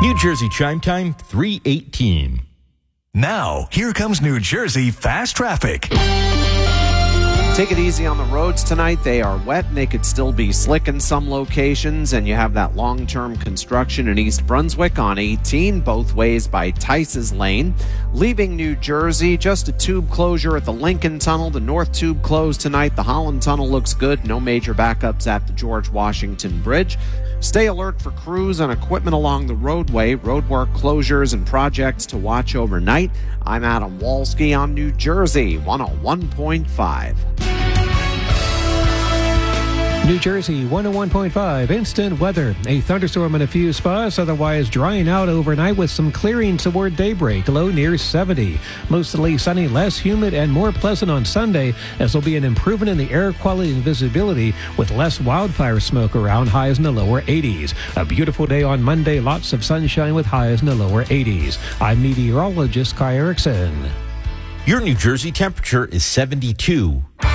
New Jersey Chime Time, 3:18. Now, here comes New Jersey Fast Traffic. Take it easy on the roads tonight. They are wet and they could still be slick in some locations. And you have that long-term construction in East Brunswick on 18, both ways by Tice's Lane. Leaving New Jersey, just a tube closure at the Lincoln Tunnel. The North Tube closed tonight. The Holland Tunnel looks good. No major backups at the George Washington Bridge. Stay alert for crews and equipment along the roadway. Roadwork closures and projects to watch overnight. I'm Adam Walski on New Jersey 101.5. New Jersey 101.5 instant weather. A thunderstorm in a few spots, otherwise drying out overnight with some clearing toward daybreak. Low near 70. Mostly sunny, less humid, and more pleasant on Sunday, as there'll be an improvement in the air quality and visibility with less wildfire smoke around, highs in the lower 80s. A beautiful day on Monday, lots of sunshine with highs in the lower 80s. I'm meteorologist Kai Erickson. Your New Jersey temperature is 72.